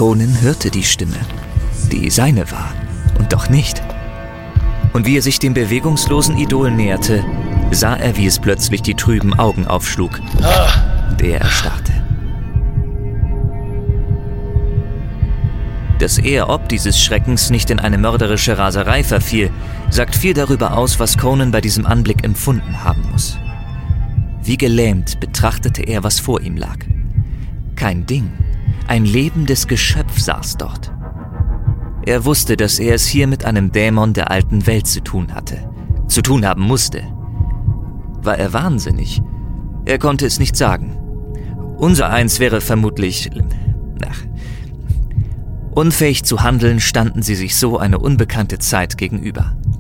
Conan hörte die Stimme, die seine war, und doch nicht. Und wie er sich dem bewegungslosen Idol näherte, sah er, wie es plötzlich die trüben Augen aufschlug, und er erstarrte. Dass er ob dieses Schreckens nicht in eine mörderische Raserei verfiel, sagt viel darüber aus, was Conan bei diesem Anblick empfunden haben muss. Wie gelähmt betrachtete er, was vor ihm lag. Kein Ding, ein lebendes Geschöpf saß dort. Er wusste, dass er es hier mit einem Dämon der alten Welt zu tun haben musste. War er wahnsinnig? Er konnte es nicht sagen. Unsereins wäre vermutlich... Unfähig zu handeln, standen sie sich so eine unbekannte Zeit gegenüber.